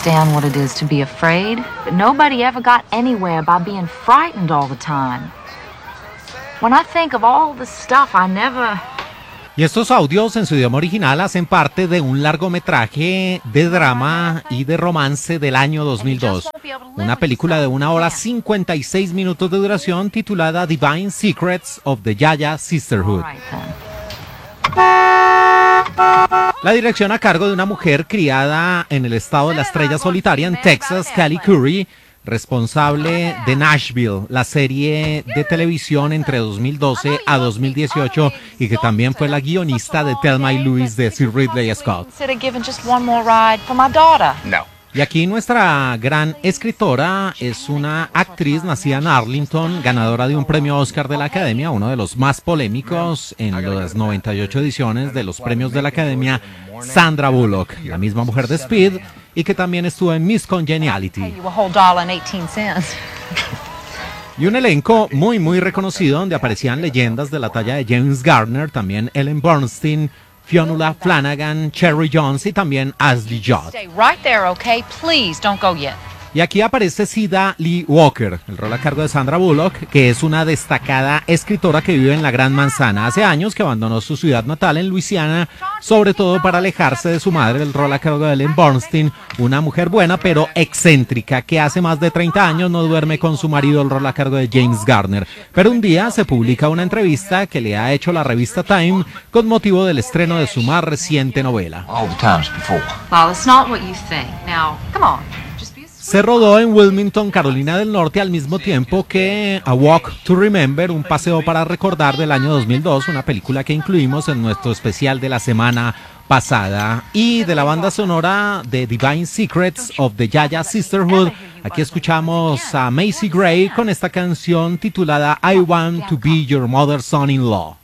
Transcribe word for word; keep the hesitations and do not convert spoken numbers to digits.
understand what it is to be afraid, but nobody ever got anywhere by being frightened all the time. When I think of all the stuff I never... Y estos audios en su idioma original hacen parte de un largometraje de drama y de romance del año dos mil dos. Una película de una hora cincuenta y seis minutos de duración titulada Divine Secrets of the Yaya Sisterhood. La dirección a cargo de una mujer criada en el estado de la estrella solitaria en Texas, Callie Curry, responsable de Nashville, la serie de televisión entre dos mil doce a dos mil dieciocho y que también fue la guionista de Thelma y Louise de Sir Ridley Scott. No. Y aquí nuestra gran escritora es una actriz nacida en Arlington, ganadora de un premio Oscar de la Academia, uno de los más polémicos en las noventa y ocho ediciones de los premios de la Academia, Sandra Bullock, la misma mujer de Speed, y que también estuvo en Miss Congeniality. Y un elenco muy muy reconocido donde aparecían leyendas de la talla de James Garner, también Ellen Bernstein, Fionnuala Flanagan, Cherry Jones y también Ashley Judd. Y aquí aparece Cida Lee Walker, el rol a cargo de Sandra Bullock, que es una destacada escritora que vive en la Gran Manzana. Hace años que abandonó su ciudad natal en Luisiana, sobre todo para alejarse de su madre, el rol a cargo de Ellen Bernstein, una mujer buena pero excéntrica, que hace más de treinta años no duerme con su marido, el rol a cargo de James Garner. Pero un día se publica una entrevista que le ha hecho la revista Time con motivo del estreno de su más reciente novela. Se rodó en Wilmington, Carolina del Norte, al mismo tiempo que A Walk to Remember, un paseo para recordar del año dos mil dos, una película que incluimos en nuestro especial de la semana pasada. Y de la banda sonora de Divine Secrets of the Yaya Sisterhood, aquí escuchamos a Macy Gray con esta canción titulada I Want to Be Your Mother's Son-in-Law.